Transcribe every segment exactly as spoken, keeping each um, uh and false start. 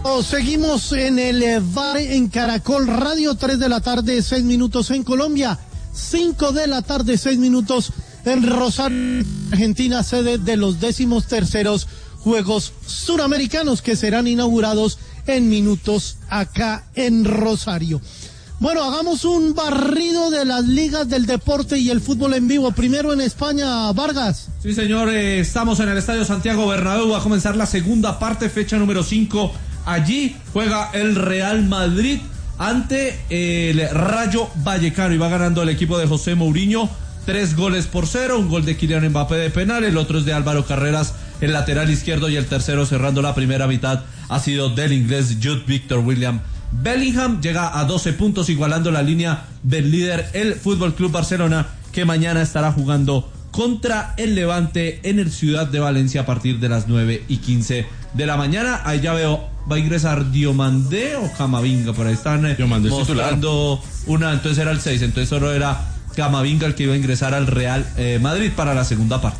Seguimos en el V A R en Caracol Radio, tres de la tarde, seis minutos en Colombia, cinco de la tarde, seis minutos en Rosario, Argentina, sede de los décimos terceros Juegos Suramericanos que serán inaugurados en minutos acá en Rosario. Bueno, hagamos un barrido de las ligas del deporte y el fútbol en vivo. Primero en España, Vargas. Sí, señor, eh, estamos en el Estadio Santiago Bernabéu, va a comenzar la segunda parte, fecha número cinco. Allí juega el Real Madrid ante el Rayo Vallecano y va ganando el equipo de José Mourinho tres goles por cero, un gol de Kylian Mbappé de penal, el otro es de Álvaro Carreras, el lateral izquierdo, y el tercero cerrando la primera mitad ha sido del inglés Jude Victor William Bellingham. Llega a doce puntos, igualando la línea del líder, el Fútbol Club Barcelona, que mañana estará jugando contra el Levante en el Ciudad de Valencia a partir de las nueve y quince de la mañana. Ahí ya veo, va a ingresar Diomandé o Camavinga, por ahí están eh, mostrando una, entonces era el seis, entonces solo era Camavinga el que iba a ingresar al Real eh, Madrid para la segunda parte.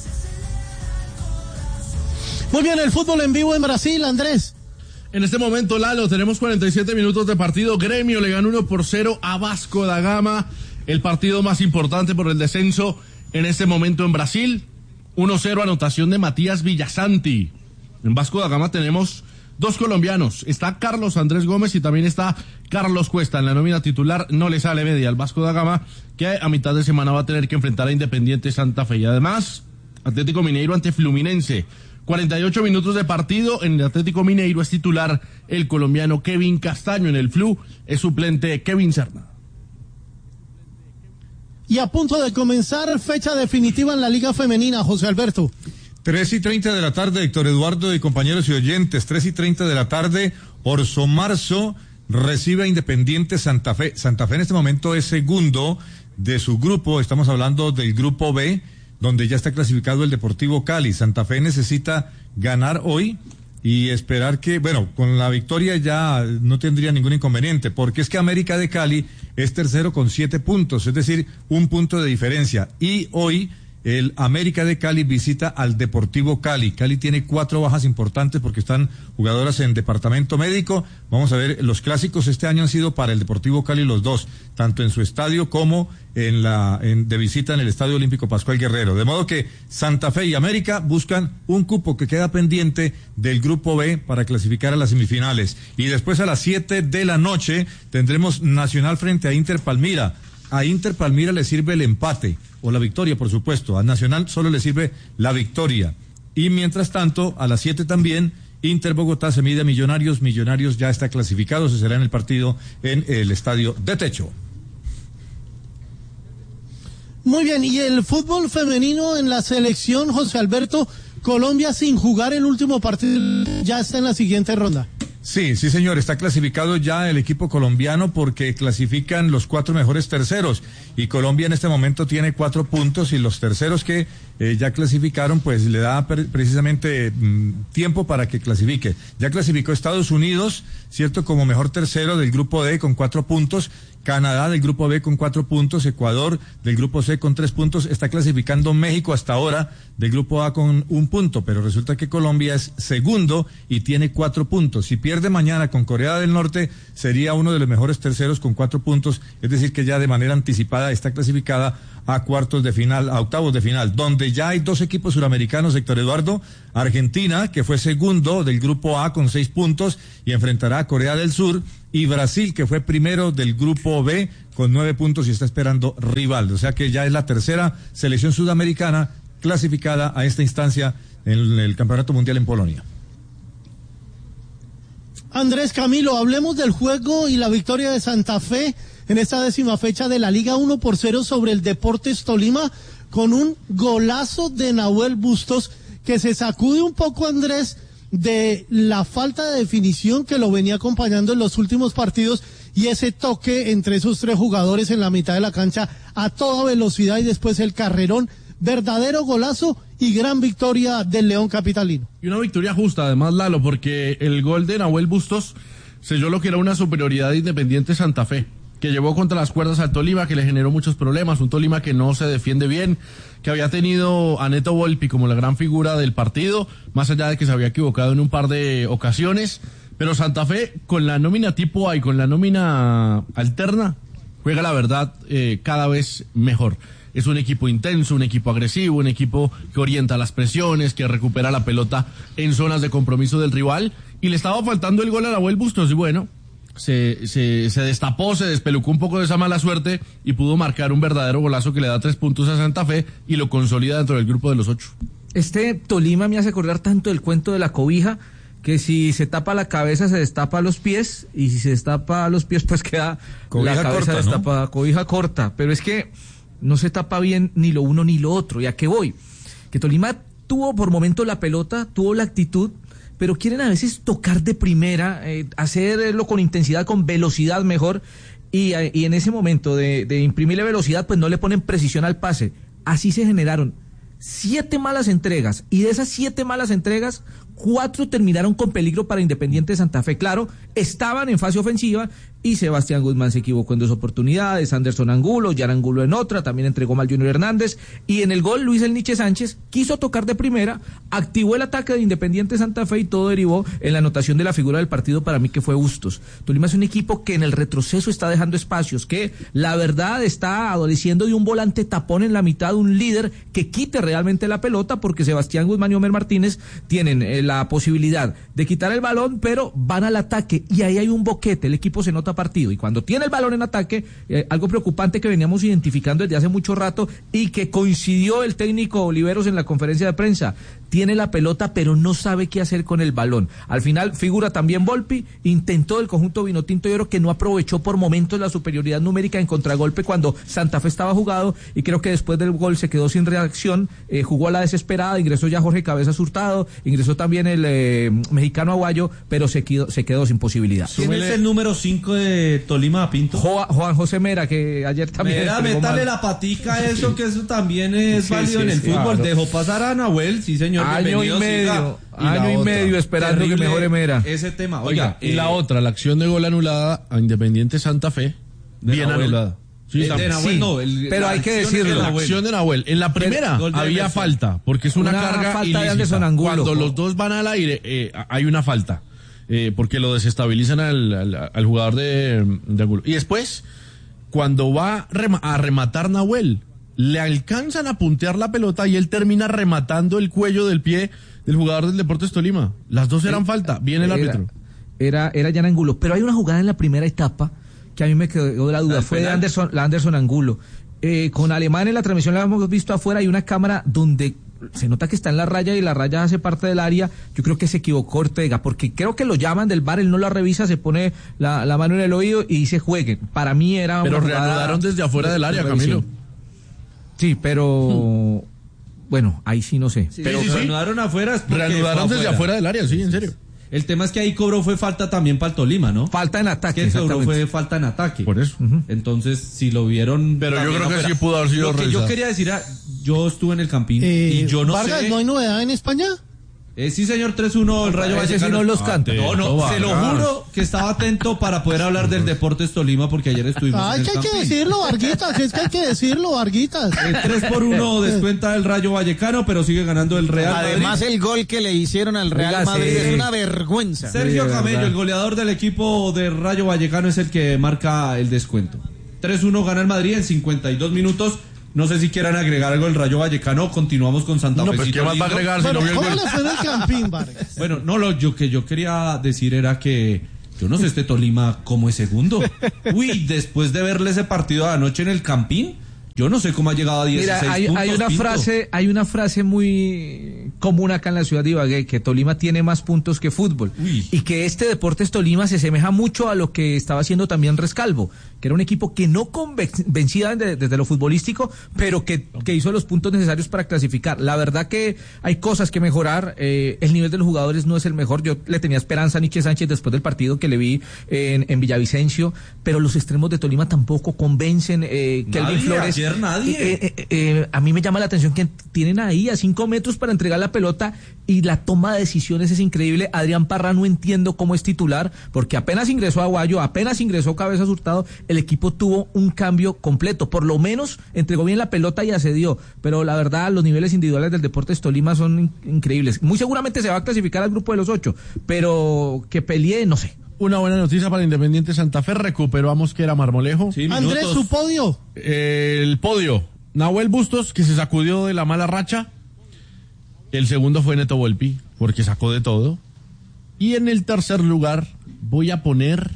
Muy bien, el fútbol en vivo en Brasil, Andrés. En este momento, Lalo, tenemos cuarenta y siete minutos de partido. Gremio le ganó uno por cero a Vasco da Gama, el partido más importante por el descenso en este momento en Brasil. uno cero, anotación de Matías Villasanti. En Vasco da Gama tenemos dos colombianos, está Carlos Andrés Gómez y también está Carlos Cuesta. En la nómina titular no le sale media al Vasco da Gama, que a mitad de semana va a tener que enfrentar a Independiente Santa Fe. Y además, Atlético Mineiro ante Fluminense. cuarenta y ocho minutos de partido. En el Atlético Mineiro es titular el colombiano Kevin Castaño. En el Flu es suplente Kevin Serna. Y a punto de comenzar fecha definitiva en la Liga Femenina, José Alberto. Tres y treinta de la tarde, Héctor Eduardo y compañeros y oyentes. Tres y treinta de la tarde, Orso Marzo recibe a Independiente Santa Fe. Santa Fe en este momento es segundo de su grupo. Estamos hablando del grupo B, donde ya está clasificado el Deportivo Cali. Santa Fe necesita ganar hoy y esperar que, bueno, con la victoria ya no tendría ningún inconveniente, porque es que América de Cali es tercero con siete puntos, es decir, un punto de diferencia. Y hoy el América de Cali visita al Deportivo Cali. Cali tiene cuatro bajas importantes porque están jugadoras en departamento médico. Vamos a ver, los clásicos este año han sido para el Deportivo Cali los dos, tanto en su estadio como en la en, de visita en el Estadio Olímpico Pascual Guerrero. De modo que Santa Fe y América buscan un cupo que queda pendiente del Grupo B para clasificar a las semifinales. Y después a las siete de la noche tendremos Nacional frente a Inter Palmira. A Inter Palmira le sirve el empate o la victoria, por supuesto. A Nacional solo le sirve la victoria. Y mientras tanto, a las siete también, Inter Bogotá se mide a Millonarios. Millonarios ya está clasificado, se será en el partido en el estadio de techo. Muy bien, y el fútbol femenino en la selección, José Alberto, Colombia sin jugar el último partido, ya está en la siguiente ronda. Sí, sí señor, está clasificado ya el equipo colombiano porque clasifican los cuatro mejores terceros y Colombia en este momento tiene cuatro puntos y los terceros que eh, ya clasificaron pues le da pre- precisamente mm, tiempo para que clasifique. Ya clasificó Estados Unidos, cierto, como mejor tercero del grupo D con cuatro puntos, Canadá del grupo B con cuatro puntos, Ecuador del grupo C con tres puntos, está clasificando México hasta ahora del grupo A con un punto, pero resulta que Colombia es segundo y tiene cuatro puntos. Si pierde mañana con Corea del Norte, sería uno de los mejores terceros con cuatro puntos, es decir que ya de manera anticipada está clasificada a cuartos de final, a octavos de final, donde ya hay dos equipos suramericanos, Héctor Eduardo. Argentina, que fue segundo del grupo A con seis puntos y enfrentará a Corea del Sur, y Brasil, que fue primero del grupo B con nueve puntos y está esperando rival. O sea que ya es la tercera selección sudamericana clasificada a esta instancia en el Campeonato Mundial en Polonia. Andrés Camilo, hablemos del juego y la victoria de Santa Fe en esta décima fecha de la Liga, uno por cero sobre el Deportes Tolima, con un golazo de Nahuel Bustos, que se sacude un poco, Andrés, de la falta de definición que lo venía acompañando en los últimos partidos y ese toque entre esos tres jugadores en la mitad de la cancha a toda velocidad y después el carrerón. Verdadero golazo y gran victoria del León capitalino. Y una victoria justa, además, Lalo, porque el gol de Nahuel Bustos selló lo que era una superioridad de Independiente Santa Fe, que llevó contra las cuerdas al Tolima, que le generó muchos problemas, un Tolima que no se defiende bien, que había tenido a Neto Volpi como la gran figura del partido, más allá de que se había equivocado en un par de ocasiones, Pero Santa Fe, con la nómina tipo A y con la nómina alterna, juega la verdad eh, cada vez mejor. Es un equipo intenso, un equipo agresivo, un equipo que orienta las presiones, que recupera la pelota en zonas de compromiso del rival. Y le estaba faltando el gol a Nahuel Bustos y bueno, se, se, se destapó, se despelucó un poco de esa mala suerte y pudo marcar un verdadero golazo que le da tres puntos a Santa Fe y lo consolida dentro del grupo de los ocho. Este Tolima me hace acordar tanto del cuento de la cobija, que si se tapa la cabeza se destapa los pies, y si se destapa los pies pues queda cobija la cabeza corta, destapada, ¿no? Cobija corta, pero es que no se tapa bien ni lo uno ni lo otro. ¿Y a qué voy? Que Tolima tuvo por momentos la pelota, tuvo la actitud, pero quieren a veces tocar de primera, eh, hacerlo con intensidad, con velocidad mejor, y, y en ese momento de, de imprimirle velocidad pues no le ponen precisión al pase. Así se generaron siete malas entregas, y de esas siete malas entregas, cuatro terminaron con peligro para Independiente de Santa Fe. Claro, estaban en fase ofensiva y Sebastián Guzmán se equivocó en dos oportunidades, Anderson Angulo, Jan Angulo en otra, también entregó mal Junior Hernández, y en el gol Luis El Niche Sánchez quiso tocar de primera, activó el ataque de Independiente Santa Fe y todo derivó en la anotación de la figura del partido para mí, que fue Bustos. Tolima es un equipo que en el retroceso está dejando espacios, que la verdad está adoleciendo de un volante tapón en la mitad, un líder que quite realmente la pelota, porque Sebastián Guzmán y Homer Martínez tienen eh, la posibilidad de quitar el balón, pero van al ataque y ahí hay un boquete, el equipo se nota partido, y cuando tiene el balón en ataque, eh, algo preocupante que veníamos identificando desde hace mucho rato y que coincidió el técnico Oliveros en la conferencia de prensa, tiene la pelota pero no sabe qué hacer con el balón. Al final figura también Volpi, intentó el conjunto vinotinto y oro, que no aprovechó por momentos la superioridad numérica en contragolpe cuando Santa Fe estaba jugado, y creo que después del gol se quedó sin reacción, eh, jugó a la desesperada, ingresó ya Jorge Cabezas Hurtado, ingresó también el eh, mexicano Aguayo, pero se quedó, se quedó sin posibilidad. ¿Quién es el número cinco de Tolima, Pinto? Jo, Juan José Mera, que ayer también... Mera, métale la patica a eso, que eso también es sí, válido sí, en el sí, fútbol. Claro. Dejó pasar a Nahuel, sí señor. Año y medio, y año y otra, medio esperando que mejore Mera. Ese tema. Oiga, Oiga y eh, la otra, la acción de gol anulada a Independiente Santa Fe, bien Nahuel. Anulada. Sí, de, de Nahuel, sí, no, el, pero hay que decirlo. La acción de Nahuel. En la primera había falta, porque es una, una carga falta ilícita. De Anderson Angulo. Cuando los dos van al aire, eh, hay una falta, eh, porque lo desestabilizan al, al, al jugador de, de Angulo. Y después, cuando va a rematar Nahuel, le alcanzan a puntear la pelota y él termina rematando el cuello del pie del jugador del Deportes Tolima. Las dos eran falta. Viene el árbitro. Era, era Jan Angulo. Pero hay una jugada en la primera etapa que a mí me quedó la duda, fue de Anderson, la Anderson Angulo. Eh, con Alemán en la transmisión la hemos visto afuera, hay una cámara donde se nota que está en la raya y la raya hace parte del área. Yo creo que se equivocó Ortega, porque creo que lo llaman del V A R, él no la revisa, se pone la, la mano en el oído y dice jueguen. Para mí era... Pero reanudaron desde afuera del área, Camilo. Sí, pero... Hmm. Bueno, ahí sí no sé. Sí, pero sí, sí. Reanudaron afuera. Reanudaron desde afuera del área, sí, en serio. El tema es que ahí cobró fue falta también para el Tolima, ¿no? Falta en ataque. Que cobró fue falta en ataque. Por eso. Uh-huh. Entonces, si lo vieron... Pero yo creo que fuera. sí pudo haber sido Lo que revisado. yo quería decir, era, yo estuve en el Campín eh, y yo no Vargas, sé... ¿no hay novedad en España? Eh, sí, señor, tres uno, el Rayo Vallecano. Si no los canta. No, no, se lo juro que estaba atento para poder hablar del Deportes Tolima, porque ayer estuvimos Ay, en el que hay Campín. que decirlo, Varguitas, es que hay que decirlo, Varguitas. Eh, tres por uno descuenta el Rayo Vallecano, pero sigue ganando el Real Madrid. Además, el gol que le hicieron al Real Oiga, Madrid sí. es una vergüenza. Sergio Sí, Camello, verdad. el goleador del equipo de Rayo Vallecano, es el que marca el descuento. tres uno gana el Madrid en cincuenta y dos minutos. No sé si quieran agregar algo el Rayo Vallecano. Continuamos con Santa Fe. No, pues ¿qué más va a agregar si Bueno, no vio el ¿cómo gol? le fue en el Campín, Vargas? Bueno, no, lo yo, que yo quería decir era que yo no sé este Tolima cómo es segundo. Uy, después de verle ese partido de anoche en el Campín, yo no sé cómo ha llegado a dieciséis Mira, hay, puntos. hay una Pinto. frase, hay una frase muy común acá en la ciudad de Ibagué, que Tolima tiene más puntos que fútbol. Uy. Y que este Deportes Tolima se asemeja mucho a lo que estaba haciendo también Rescalvo, que era un equipo que no convencía desde, desde lo futbolístico, pero que, que hizo los puntos necesarios para clasificar. La verdad que hay cosas que mejorar, eh, el nivel de los jugadores no es el mejor. Yo le tenía esperanza a Nietzsche Sánchez después del partido que le vi en, en Villavicencio, pero los extremos de Tolima tampoco convencen. Eh, Kelvin Nadie, Flores. ayer nadie. Eh, eh, eh, a mí me llama la atención que tienen ahí a cinco metros para entregar la la pelota y la toma de decisiones es increíble. Adrián Parra no entiendo cómo es titular, porque apenas ingresó Aguayo, apenas ingresó Cabezas Hurtado, el equipo tuvo un cambio completo, por lo menos entregó bien la pelota y accedió, pero la verdad los niveles individuales del Deportes Tolima son in- increíbles. Muy seguramente se va a clasificar al grupo de los ocho, pero que pelee, no sé. Una buena noticia para Independiente Santa Fe, recuperó a Mosquera Marmolejo. Sí, Andrés, minutos. su podio. Eh, el podio, Nahuel Bustos, que se sacudió de la mala racha. El segundo fue Neto Volpi, porque sacó de todo. Y en el tercer lugar voy a poner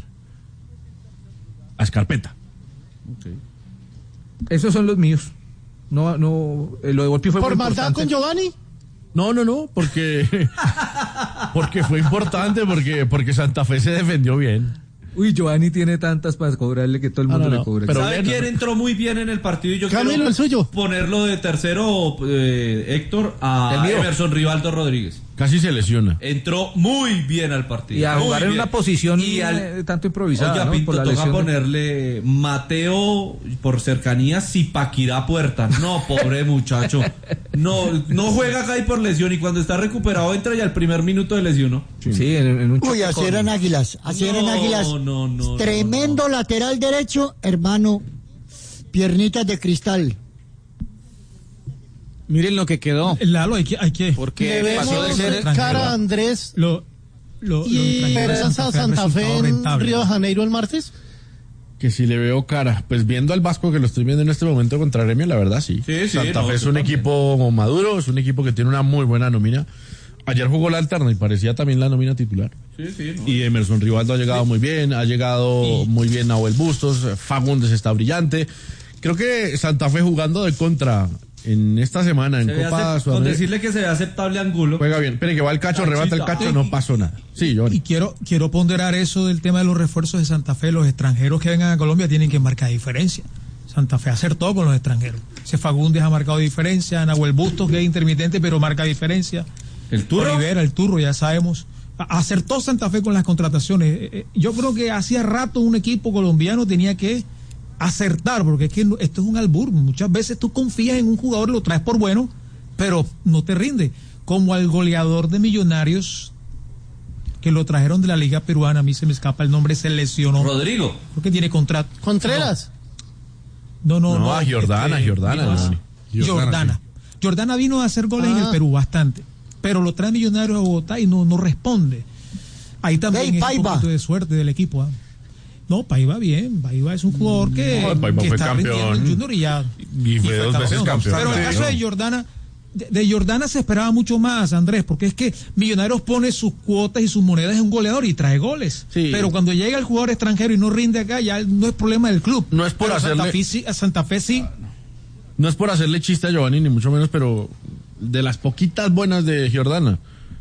a Escarpeta. Okay. Esos son los míos. No, no, eh, lo de Volpi fue ¿Por muy maldad importante. con Giovanni? No, no, no, porque porque fue importante, porque porque Santa Fe se defendió bien. Uy, Giovanni tiene tantas para cobrarle que todo el mundo Ah, no, le no, cobra. pero ¿Sabe bueno. quién entró muy bien en el partido? Y yo Camilo, quiero el suyo. ponerlo de tercero, eh, Héctor, a El mío. Emerson Rivaldo Rodríguez. Casi se lesiona. Entró muy bien al partido. Y a muy jugar en bien. una posición Y al- eh, tanto improvisada, Oiga, ¿no? Pinto, Por la toca lesión de- ponerle Mateo por cercanía, Zipaquirá Puerta. No, pobre muchacho. No, no juega acá y por lesión. Y cuando está recuperado entra ya al primer minuto de lesión, ¿no? Sí, en, en un Uy, choque así con- eran Águilas, así No, eran Águilas. no, no, Tremendo lateral derecho, hermano. Piernitas de cristal. Miren lo que quedó. Lalo, hay que, hay que. Porque Le pasó de vemos ser cara a Andrés Lo, lo, lo y extranjero de esperanza a Santa han Fe resultado en rentable. Río de Janeiro el martes. Que si le veo cara, pues viendo al Vasco que lo estoy viendo en este momento contra Gremio, la verdad sí. Sí, sí, Santa no, Fe es yo un también. equipo maduro, es un equipo que tiene una muy buena nómina. Ayer jugó la alterna y parecía también la nómina titular. Sí, sí, no. Y Emerson Rivaldo ha llegado muy bien, ha llegado muy bien Nahuel Bustos, Fagundes está brillante. Creo que Santa Fe jugando de contra en esta semana en Se ve Copa acep- con Sudamericana decirle que se ve aceptable Angulo. juega bien. Esperen que va el cacho, rebata el cacho, no pasó nada. Sí, Giovanni. Y quiero, quiero ponderar eso del tema de los refuerzos de Santa Fe. Los extranjeros que vengan a Colombia tienen que marcar diferencia. Santa Fe acertó con los extranjeros. Ese Fagundes ha marcado diferencia, Nahuel Bustos, que es intermitente, pero marca diferencia. El turro. Rivera, el turro, ya sabemos. A- Acertó Santa Fe con las contrataciones. Eh, eh, Yo creo que hacía rato un equipo colombiano tenía que acertar, porque es que no- esto es un albur. Muchas veces tú confías en un jugador, lo traes por bueno, pero no te rinde. Como al goleador de Millonarios, que lo trajeron de la Liga Peruana, a mí se me escapa el nombre, se lesionó. Rodrigo. Creo que tiene contrato. Contreras. No, no, No, no. a Giordana, este, Giordana, vino a- Giovanni. Giordana. Giordana, Giordana vino a hacer goles en Ah. el Perú, bastante. Pero lo trae Millonarios a Bogotá y no, no responde. Ahí también Ey, es un Paiva. poquito de suerte del equipo. ¿ah? No, Paiva bien. Paiva es un jugador que, No, Paiva que fue está campeón. rindiendo en Junior y ya. Y fue dos veces campeón. Pero el Sí, caso no. de Jordana, de, de Jordana se esperaba mucho más, Andrés, porque es que Millonarios pone sus cuotas y sus monedas en un goleador y trae goles. Sí. Pero cuando llega el jugador extranjero y no rinde acá, ya no es problema del club. No es por Pero Santa hacerle- Fe sí- a Santa Fe sí. No es por hacerle chiste a Giovanni, ni mucho menos, pero de las poquitas buenas de Giordana,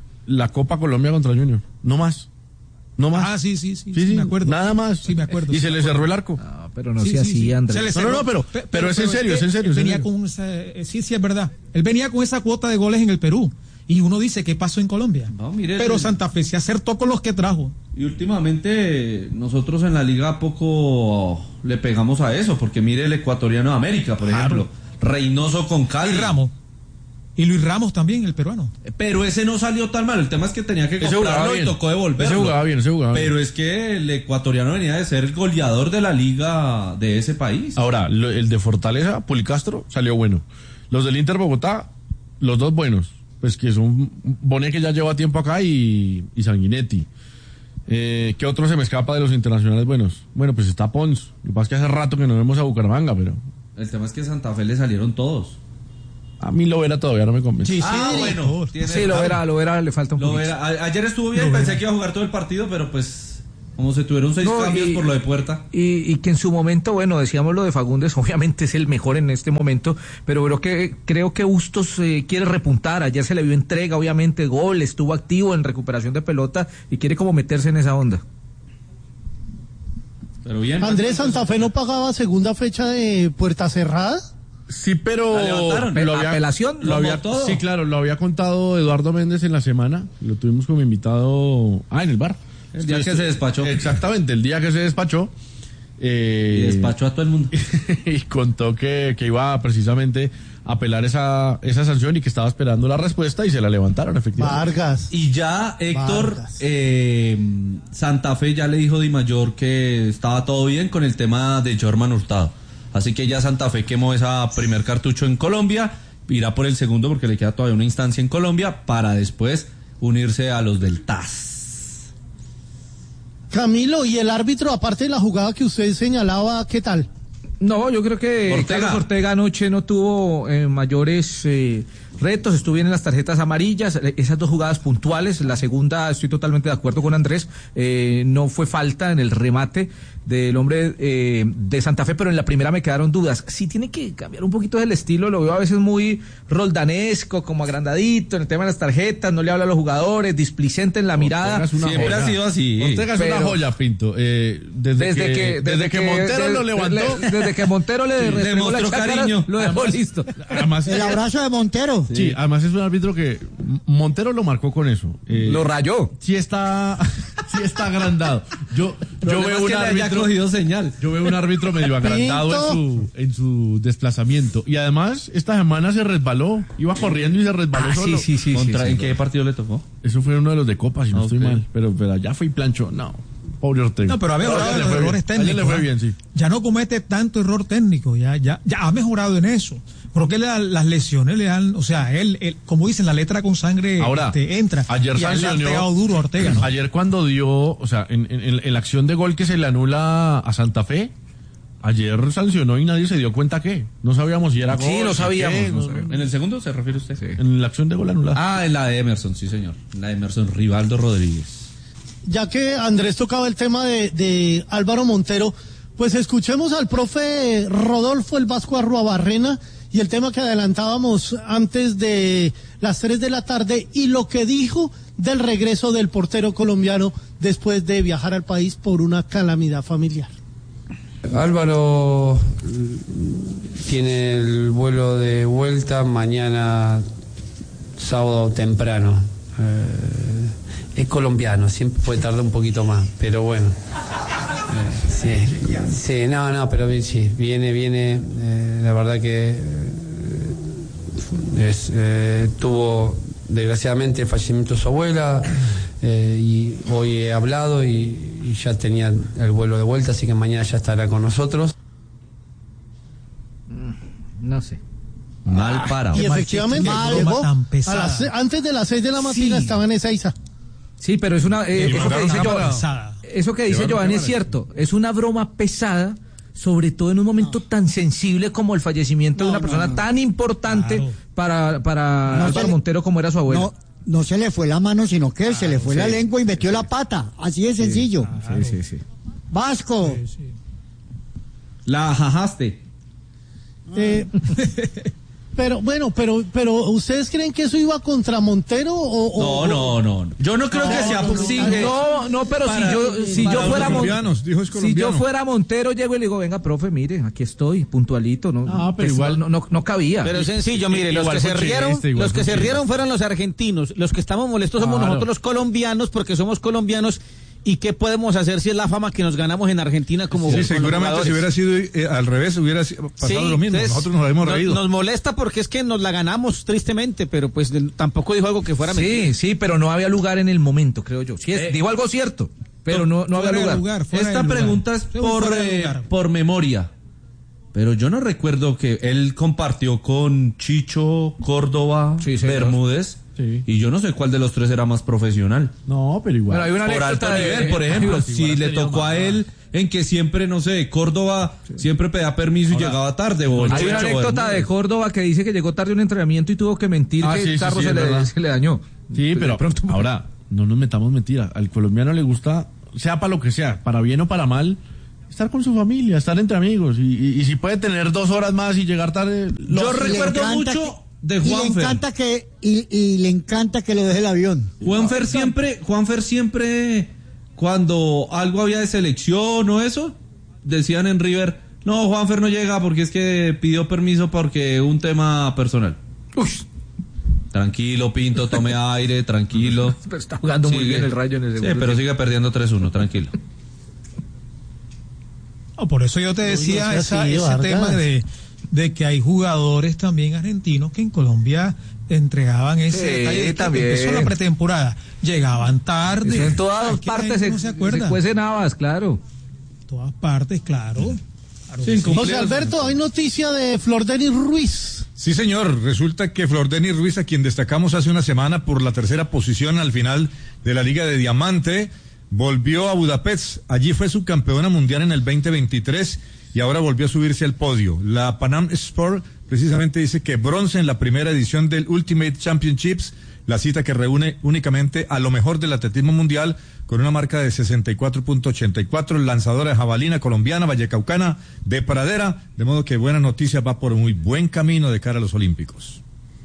la Copa Colombia contra Junior. No más. No más. Ah, sí, sí, sí, Sí, sí, sí, me acuerdo. nada más. Sí, me acuerdo. Y sí, se me le acuerdo. cerró el arco. No, pero no Sí, sea sí, así, sí. Andrés. Se le No, cerró. no, no, pero- Pe- pero es en serio, que es en serio, él es en venía serio. con esa, eh, sí, sí, es verdad. Él venía con esa cuota de goles en el Perú. Y uno dice, ¿qué pasó en Colombia? No, mire, pero el- Santa Fe se acertó con los que trajo. Y últimamente nosotros en la liga poco le pegamos a eso, porque mire el ecuatoriano de América, por ejemplo, Reynoso con Cali. Y Ramos. Y Luis Ramos también, el peruano. Pero ese no salió tan mal, el tema es que tenía que Ese jugaba comprarlo y bien. tocó devolverlo. Ese jugaba bien, ese jugaba bien. Pero es que el ecuatoriano venía de ser el goleador de la liga de ese país. Ahora, lo- el de Fortaleza, Policastro, salió bueno. Los del Inter Bogotá, los dos buenos. Pues que son Bonet, que ya lleva tiempo acá, y, y Sanguinetti. Eh, ¿Qué otro se me escapa de los internacionales buenos? Bueno, pues está Pons. Lo que pasa es que hace rato que no vemos a Bucaramanga, pero El tema es que a Santa Fe le salieron todos. a mí Lovera todavía no me convence. Sí, Ah, sí, bueno. todos. tiene- Sí, lo verá, lo verá, le falta un Lo poquito. verá. A- Ayer estuvo bien, Lo pensé verá. que iba a jugar todo el partido, pero pues como se tuvieron seis No, cambios y- por lo de Puerta. Y, y que en su momento, bueno, decíamos lo de Fagundes, obviamente es el mejor en este momento, pero creo que creo que Bustos eh, quiere repuntar. Ayer se le vio entrega, obviamente, gol, estuvo activo en recuperación de pelota y quiere como meterse en esa onda. Pero bien. Andrés, Santa Fe no pagaba segunda fecha de puerta cerrada. Sí, pero La levantaron. lo había, Apelación, lo como había, todo. sí, claro, lo había contado Eduardo Méndez en la semana. Lo tuvimos como invitado, ah, en el bar. El día que se despachó. Exactamente, el día que se despachó. Y Eh, despachó a todo el mundo. y contó que, que iba precisamente apelar esa, esa sanción y que estaba esperando la respuesta y se la levantaron efectivamente. Vargas. Y ya, Héctor, eh, Santa Fe ya le dijo Di Mayor que estaba todo bien con el tema de Jorman Hurtado. Así que ya Santa Fe quemó esa primer cartucho en Colombia, irá por el segundo porque le queda todavía una instancia en Colombia para después unirse a los del T A S. Camilo, y el árbitro, aparte de la jugada que usted señalaba, ¿qué tal? No, yo creo que Ortega. Carlos Ortega anoche no tuvo eh, mayores eh, retos, estuvo bien en las tarjetas amarillas, esas dos jugadas puntuales, la segunda estoy totalmente de acuerdo con Andrés, eh, no fue falta en el remate del hombre eh, de Santa Fe, pero en la primera me quedaron dudas. Sí tiene que cambiar un poquito del estilo, lo veo a veces muy roldanesco, como agrandadito en el tema de las tarjetas, no le habla a los jugadores, displicente en la mirada. Siempre joya. ha sido así. Ortega es Pero- una joya, Pinto. Eh, desde, Desde que, que, desde que Montero de- lo levantó. le- desde que Montero le Sí, restregó la demostró chácara, cariño. lo dejó Además- listo. Además, El abrazo de Montero. sí, además es un árbitro que Montero lo marcó con eso. Eh, Lo rayó. sí está, sí está agrandado. Yo, yo veo un que le haya árbitro. cogido señal. Yo veo un árbitro medio agrandado en su, en su desplazamiento. Y además, esta semana se resbaló. Iba corriendo y se resbaló Ah, solo. sí, sí, sí. ¿Contra, sí, ¿En sí. qué partido le tocó? Eso fue uno de los de Copa, si no Ok. estoy mal. Pero, pero allá fue y plancho. No, pobre Ortega. No, pero ha mejorado Ayer en le los fue errores bien. Ayer técnicos. le fue ¿eh? bien, sí. Ya no comete tanto error técnico, ya, ya, ya ha mejorado en eso. Porque la- las lesiones le dan, o sea, él, él, como dicen, la letra con sangre Ahora, este, entra. ayer y a él le ha sancionó- pegado duro a Ortega, ¿no? Ayer cuando dio, o sea, en, en- en- en la acción de gol que se le anula a Santa Fe, ayer sancionó y nadie se dio cuenta que no sabíamos si era gol. Sí, no si sabíamos, qué, no no- sabíamos. ¿En el segundo se refiere usted? En la acción de gol anulada. Ah, en la de Emerson, sí señor. En la de Emerson, Rivaldo Rodríguez. Ya que Andrés tocaba el tema de, de Álvaro Montero, pues escuchemos al profe Rodolfo el Vasco Arruabarrena y el tema que adelantábamos antes de las tres de la tarde y lo que dijo del regreso del portero colombiano después de viajar al país por una calamidad familiar. Álvaro mm, tiene el vuelo de vuelta mañana sábado temprano. Eh, es colombiano, siempre puede tardar un poquito más, pero bueno. Eh, sí, sí, no, no, pero bien, sí, viene, viene. Eh, la verdad que eh, es, eh, tuvo desgraciadamente el fallecimiento de su abuela eh, y hoy he hablado y, y ya tenía el vuelo de vuelta, así que mañana ya estará con nosotros. No sé. Mal parado. Y Qué efectivamente mal- qué llegó broma tan a pesada. las se- antes de las seis de la mañana Sí. estaba en Ezeiza. Sí, pero es una eh, Y eso, que mandaron dice a Gio- cámara. Pesada. eso que dice Llevaron Giovanni es cámaras. cierto, es una broma pesada, sobre todo en un momento tan sensible como el fallecimiento de una persona tan importante Claro. para, para No Álvaro se le- Montero como era su abuelo. No, no se le fue la mano, sino que se le fue la lengua y metió la pata. Así de sencillo. Sí, sí, sí. Vasco. La jajaste. Eh, pero bueno, pero pero ¿ustedes creen que eso iba contra Montero o, o- No, no, no. Yo no creo que sea. sí, eh, No, no, pero para- si yo, si para yo los fuera Mon- colombianos, dijo es si colombiano. yo fuera Montero, llego y le digo, venga, profe, mire, aquí estoy, puntualito, no, Ah, pero pues, igual- no, no, no cabía. Pero es sencillo, mire, los Igual que se fue rieron, chileste, igual los que fue se chileste. rieron fueron los argentinos, los que estamos molestos somos Claro. nosotros los colombianos porque somos colombianos y qué podemos hacer si es la fama que nos ganamos en Argentina como Sí, con los seguramente si jugadores. hubiera sido eh, al revés, hubiera sido- pasado Sí, lo mismo. entonces, Nosotros nos habíamos nos- reído. Nos molesta porque es que nos la ganamos tristemente, pero pues de- tampoco dijo algo que fuera mentira. Sí, sí, pero no había lugar en el momento, creo yo. Sí, es- Eh, digo algo cierto, pero no, no había Fuera de lugar. lugar, fuera Esta de lugar. pregunta es Sí, por, fuera de eh, lugar. por memoria. Pero yo no recuerdo que él compartió con Chicho, Córdoba, Sí, señor. Bermúdez. Sí. Y yo no sé cuál de los tres era más profesional. No, pero igual. Bueno, hay una Por alto anécdota de- nivel, por ejemplo. igual Si le tenía tocó a más. él en que siempre, no sé, Córdoba siempre pedía permiso y llegaba tarde. O Hay Chicho, una anécdota Bermúdez. de Córdoba que dice que llegó tarde a un entrenamiento y tuvo que mentir Ah, que sí, el sí, carro sí, se, es le, verdad. se le dañó. Sí, pero De pronto- ahora, no nos metamos mentira. Al colombiano le gusta, sea para lo que sea, para bien o para mal, estar con su familia, estar entre amigos. Y, y- y si puede tener dos horas más y llegar tarde, lo Yo hace. Le recuerdo encanta mucho que- de y le Juanfer. encanta que y, y le encanta que lo deje el avión. Juanfer siempre, Juanfer siempre, cuando algo había de selección o eso, decían en River, no, Juanfer no llega porque es que pidió permiso porque un tema personal. Uy, Tranquilo, Pinto, tome aire, tranquilo. pero está jugando muy Sigue. bien el Rayo en el Sí, segundo pero tiempo. sigue perdiendo tres uno, tranquilo. No, por eso yo te decía no sea esa- así, ese Vargas. tema de, de que hay jugadores también argentinos que en Colombia entregaban ese sí, detalle de también. que empezó la pretemporada, llegaban tarde. Eso en todas Aquí partes se, no se acuerda. se cuecen habas, claro. Todas partes, claro. claro sí, sí. José Alberto, hay noticia de Flordenis Ruiz. Sí, señor. Resulta que Flordenis Ruiz, a quien destacamos hace una semana por la tercera posición al final de la Liga de Diamante, volvió a Budapest. Allí fue subcampeona mundial en el veinte veintitrés y ahora volvió a subirse al podio. La Panam Sport precisamente dice que bronce en la primera edición del Ultimate Championships, la cita que reúne únicamente a lo mejor del atletismo mundial, con una marca de sesenta y cuatro punto ochenta y cuatro, lanzadora de jabalina colombiana, vallecaucana, de pradera, de modo que buena noticia, va por muy buen camino de cara a los Olímpicos.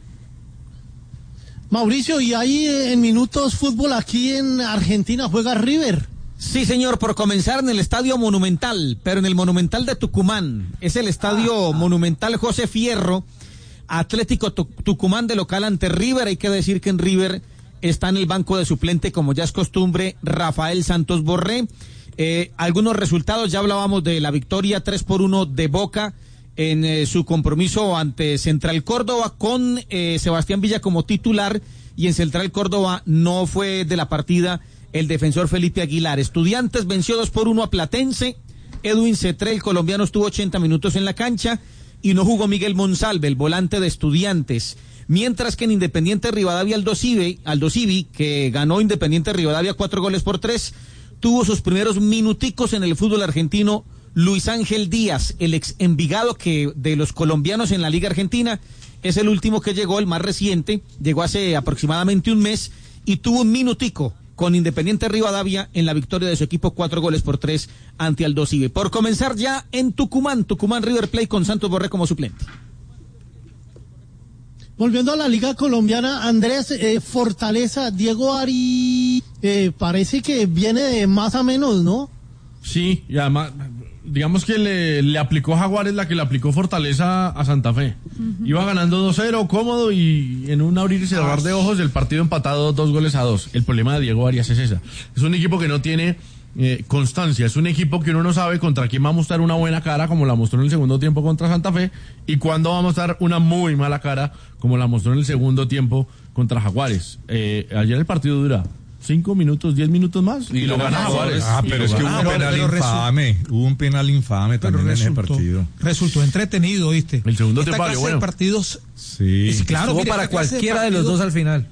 Mauricio, y ahí en minutos fútbol aquí en Argentina juega River. Sí, señor, por comenzar en el Estadio Monumental, pero en el Monumental de Tucumán. Es el Estadio ah, Monumental José Fierro. Atlético Tucumán de local ante River. Hay que decir que en River está en el banco de suplente, como ya es costumbre, Rafael Santos Borré. Eh, algunos resultados, ya hablábamos de la victoria tres por uno de Boca en eh, su compromiso ante Central Córdoba con eh, Sebastián Villa como titular, y en Central Córdoba no fue de la partida el defensor Felipe Aguilar. Estudiantes venció dos por uno a Platense. Edwin Cetré, el colombiano, estuvo ochenta minutos en la cancha y no jugó Miguel Monsalve, el volante de Estudiantes. Mientras que en Independiente Rivadavia, Aldosivi, Aldosivi, que ganó Independiente Rivadavia cuatro goles por tres, tuvo sus primeros minuticos en el fútbol argentino Luis Ángel Díaz, el ex Envigado, que de los colombianos en la Liga Argentina es el último que llegó, el más reciente, llegó hace aproximadamente un mes y tuvo un minutico con Independiente Rivadavia en la victoria de su equipo, cuatro goles por tres ante Aldosivi. Por comenzar ya en Tucumán, Tucumán River Plate con Santos Borré como suplente. Volviendo a la Liga Colombiana, Andrés, eh, Fortaleza, Diego Ari, eh, parece que viene de más a menos, ¿no? Sí, y además, digamos que le, le aplicó Jaguares la que le aplicó Fortaleza a Santa Fe. Uh-huh. Iba ganando dos cero, cómodo, y en un abrir y cerrar de ojos el partido empatado dos goles a dos. El problema de Diego Arias es esa. Es un equipo que no tiene eh, constancia, es un equipo que uno no sabe contra quién va a mostrar una buena cara, como la mostró en el segundo tiempo contra Santa Fe, y cuándo va a mostrar una muy mala cara, como la mostró en el segundo tiempo contra Jaguares. Eh, ayer el partido dura cinco minutos, diez minutos más y, y lo gana Jaguares. Ah, pero es que hubo un penal infame, hubo un penal infame también resultó, en ese partido. Resultó entretenido, ¿viste? El segundo Esta tiempo, clase bueno. de partidos, sí. Es, claro, estuvo para cualquiera de, de los dos al final.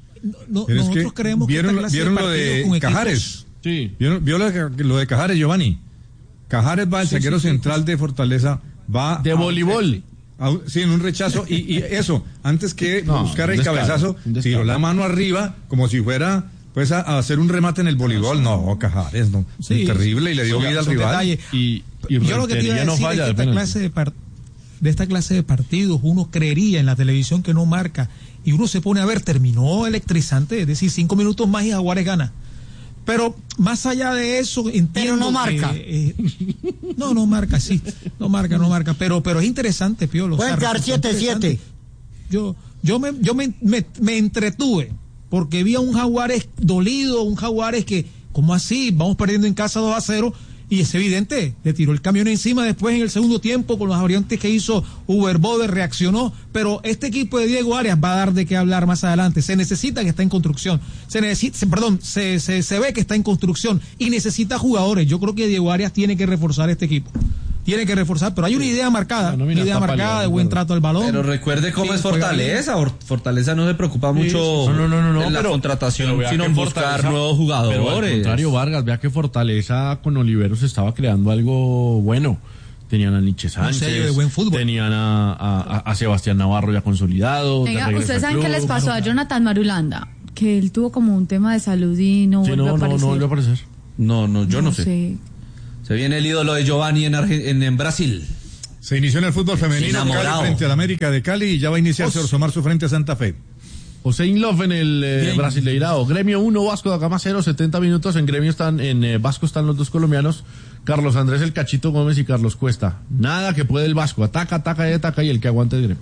No, no, nosotros es que creemos vieron, que esta clase vieron de lo de Cajares. Sí. ¿Vieron, vio lo de, lo de Cajares, Giovanni? Cajares va, el sí, zaguero sí, central sí. de Fortaleza, va de a, voleibol. A, sí, en un rechazo, y, y eso, antes que no, buscar el cabezazo, tiró la mano arriba, como si fuera pues a, a hacer un remate en el voleibol. No, Cajares, no, sí, terrible, y le dio vida al rival. Y, y yo lo que te iba a decir no falla, es que esta clase de, part, de esta clase de partidos uno creería en la televisión que no marca, y uno se pone a ver, terminó electrizante, es decir, cinco minutos más y Jaguares gana. Pero más allá de eso, entiendo pero no marca. Que, eh, no, no marca, sí, no marca, no marca, pero pero es interesante, Piolo. Pueden quedar siete siete. Yo, yo, me, yo me, me, me entretuve, porque vi a un Jaguares dolido, un Jaguares que, ¿cómo así? Vamos perdiendo en casa dos a cero, y es evidente, le tiró el camión encima después en el segundo tiempo con los variantes que hizo Uber Boder, reaccionó, pero este equipo de Diego Arias va a dar de qué hablar más adelante. Se necesita que está en construcción, se necesita, se, perdón, se, se, se ve que está en construcción y necesita jugadores. Yo creo que Diego Arias tiene que reforzar este equipo. Tiene que reforzar, pero hay una idea marcada, una idea marcada de buen trato al balón. Pero recuerde cómo sí, es Fortaleza. Fortaleza no se preocupa mucho sí, no, no, no, no, en la pero, contratación, pero sino en buscar nuevos jugadores. Pero al contrario, Vargas, vea que Fortaleza con Oliveros estaba creando algo bueno. Tenían a Nietzsche Sánchez, de buen fútbol. Tenían a, a, a Sebastián Navarro ya consolidado. Venga, ¿ustedes saben qué les pasó a Jonathan Marulanda? Que él tuvo como un tema de salud y no sí, volvió no, a aparecer. No, no volvió a aparecer. No, no, yo no, no sé. sé. Se viene el ídolo de Giovanni en, Arge- en, en Brasil. Se inició en el fútbol femenino Cali frente al América de Cali y ya va a iniciarse Os... Orso Marzo frente a Santa Fe. Osein Love en el eh, Brasileirao. Gremio uno, Vasco da Gama cero, setenta minutos. En Gremio están, en eh, Vasco están los dos colombianos, Carlos Andrés el Cachito Gómez y Carlos Cuesta. Nada que puede el Vasco. Ataca, ataca y ataca, y el que aguante el Gremio.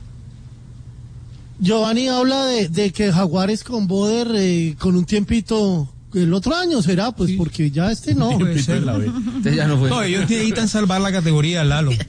Giovanni habla de, de que Jaguares con Boder eh, con un tiempito el otro año será, pues sí. Porque ya este no. Este ya no fue. No, ellos necesitan salvar la categoría, Lalo.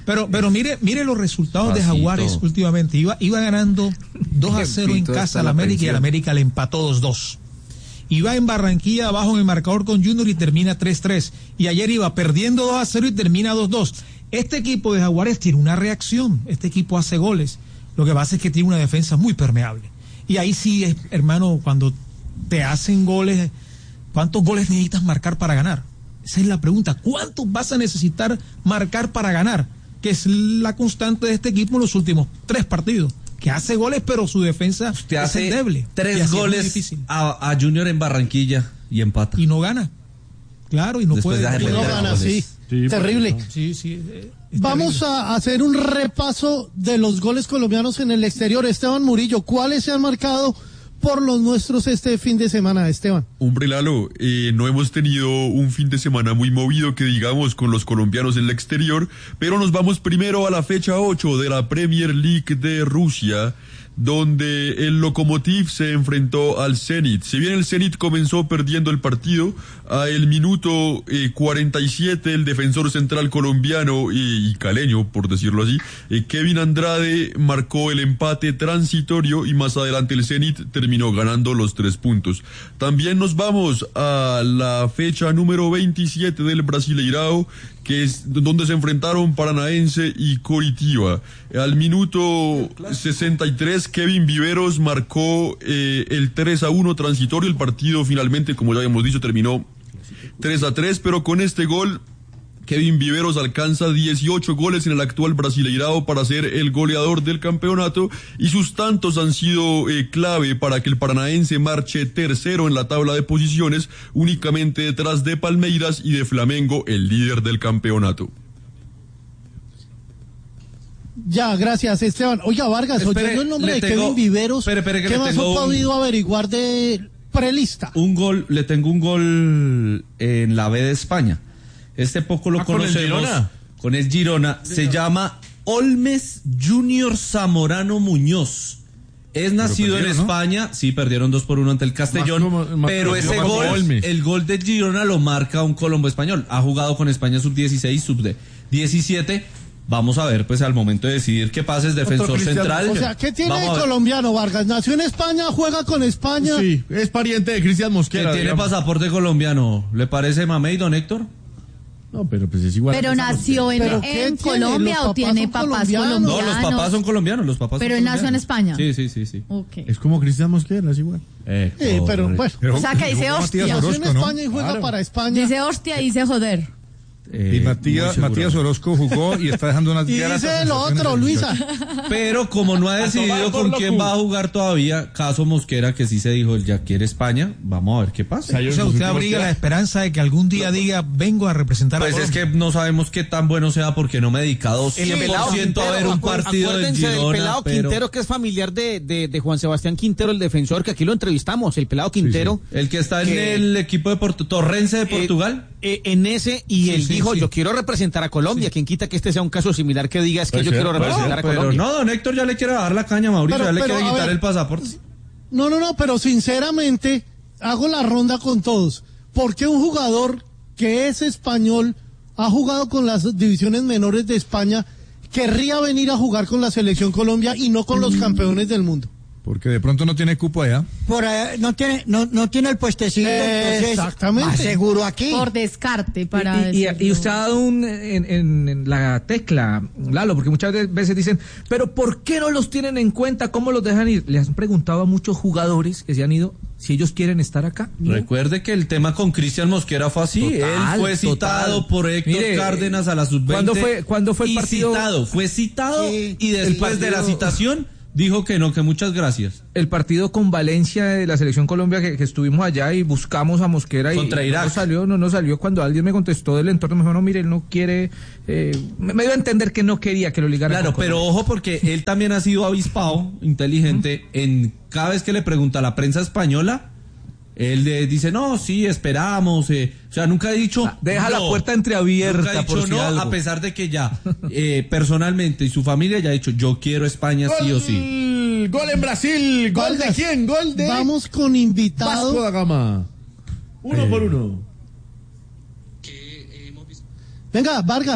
Pero, pero mire, mire los resultados Pasito. de Jaguares últimamente. Iba, iba ganando dos a cero en casa al América y el América le empató dos dos. Iba en Barranquilla abajo en el marcador con Junior y termina tres tres. Y ayer iba perdiendo dos a cero y termina dos dos. Este equipo de Jaguares tiene una reacción. Este equipo hace goles. Lo que pasa es que tiene una defensa muy permeable. Y ahí sí, es, hermano, cuando te hacen goles, ¿cuántos goles necesitas marcar para ganar? Esa es la pregunta. ¿Cuántos vas a necesitar marcar para ganar? Que es la constante de este equipo en los últimos tres partidos. Que hace goles, pero su defensa Usted es hace endeble. Tres goles a, a Junior en Barranquilla y empata. Y no gana. Claro, y no Después puede. Y no gana, sí. sí. Terrible. No. Sí, sí. Eh, Vamos terrible. a hacer un repaso de los goles colombianos en el exterior. Esteban Murillo, ¿cuáles se han marcado por los nuestros este fin de semana, Esteban? Hombre, Lalo, eh, no hemos tenido un fin de semana muy movido, que digamos, con los colombianos en el exterior, pero nos vamos primero a la fecha ocho de la Premier League de Rusia, donde el Lokomotiv se enfrentó al Zenit. Si bien el Zenit comenzó perdiendo el partido, a el minuto eh, cuarenta y siete el defensor central colombiano eh, y caleño, por decirlo así, eh, Kevin Andrade marcó el empate transitorio y más adelante el Zenit terminó ganando los tres puntos. También nos vamos a la fecha número veintisiete del Brasileirao, que es donde se enfrentaron Paranaense y Coritiba. Al minuto sesenta y tres, Kevin Viveros marcó eh, el tres a uno transitorio. El partido finalmente, como ya habíamos dicho, terminó tres a tres, pero con este gol Kevin Viveros alcanza dieciocho goles en el actual Brasileirao para ser el goleador del campeonato, y sus tantos han sido eh, clave para que el Paranaense marche tercero en la tabla de posiciones, únicamente detrás de Palmeiras y de Flamengo, el líder del campeonato. Ya, gracias, Esteban. Oiga, Vargas, espere, oyendo el nombre de tengo, Kevin Viveros, espere, espere, que ¿qué más ha podido un, averiguar de prelista? Un gol, le tengo un gol en la B de España. Este poco lo ah, conocemos. ¿Con el Girona? Con el Girona. Sí, se llama Olmes Junior Zamorano Muñoz. Es nacido en España. ¿No? Sí, perdieron dos por uno ante el Castellón. Más como, más pero ese gol, Olmes. El gol de Girona lo marca un colombo español. Ha jugado con España sub dieciséis, sub diecisiete. Vamos a ver, pues al momento de decidir qué pasa es defensor central. O sea, ¿qué tiene de colombiano, Vargas? Nació en España, juega con España. Sí, es pariente de Cristian Mosquera. Que tiene digamos. pasaporte colombiano. ¿Le parece mamey, don Héctor? No, pero pues es igual. Pero nació en, ¿Pero en Colombia o tiene papás colombianos? No, los papás son colombianos, los papás Pero son él nació en España. Sí, sí, sí, sí. Okay. Es como Cristian Mosquera, es igual. Eh, sí, pero bueno. O sea, que dice hostia. Nació en España y juega claro. para España. Dice hostia y dice joder. Eh, y Matías, Matías Orozco jugó y está dejando unas y dice lo otro, Luisa. Pero como no ha decidido con quién va a jugar todavía, caso Mosquera, que sí se dijo, él ya quiere España, vamos a ver qué pasa. O sea, usted abriga la esperanza de que algún día diga, vengo a representar pues a Pues es que no sabemos qué tan bueno sea, porque no me he dedicado cien por ciento a ver un partido del Girona. El Pelado pero... Quintero, que es familiar de, de, de Juan Sebastián Quintero, el defensor, que aquí lo entrevistamos, el Pelado Quintero. Sí, sí. El que está que, en el equipo de Porto, Torrense de Portugal. Eh, eh, en ese, y sí, él sí, dijo, sí. yo quiero representar representar a Colombia. Sí. Quien quita que este sea un caso similar que diga es que pues yo sí, quiero representar no, a Colombia. Pero no, don Héctor ya le quiere dar la caña a Mauricio, pero, ya le pero, quiere quitar ver, el pasaporte. No, no, no, pero sinceramente hago la ronda con todos. ¿Por qué un jugador que es español, ha jugado con las divisiones menores de España, querría venir a jugar con la selección Colombia y no con los campeones del mundo? Porque de pronto no tiene cupo allá. Por allá no tiene, no, no tiene el puestecito, eh, entonces exactamente. Más seguro aquí. Por descarte para y, y, y usted ha dado un, en, en, en la tecla, Lalo, porque muchas veces dicen, pero ¿por qué no los tienen en cuenta? ¿Cómo los dejan ir? Les han preguntado a muchos jugadores que se han ido si ellos quieren estar acá. ¿No? Recuerde que el tema con Cristian Mosquera fue así. Total, él fue citado total. por Héctor Mire, Cárdenas a la sub veinte. ¿Cuándo fue, ¿cuándo fue el y partido? Citado, fue citado sí, y después partido... de la citación dijo que no, que muchas gracias. El partido con Valencia de la Selección Colombia, que, que estuvimos allá y buscamos a Mosquera y contra Irak. no salió, no nos salió. Cuando alguien me contestó del entorno, me dijo, no, mire, él no quiere, eh, me, me dio a entender que no quería que lo ligaran. Claro, pero ojo, porque él también ha sido avispado, inteligente, ¿Mm? en cada vez que le pregunta a la prensa española, él de, dice, no, sí, esperamos, eh, o sea, nunca ha dicho... Ah, deja no, la puerta entreabierta, nunca ha dicho por si no, algo. A pesar de que ya, eh, personalmente y su familia ya ha dicho, yo quiero España sí o sí. Gol en Brasil, ¿gol Vargas, de quién? Gol de... Vamos con invitado. Vasco da Gama. Uno eh. por uno. Venga, Vargas.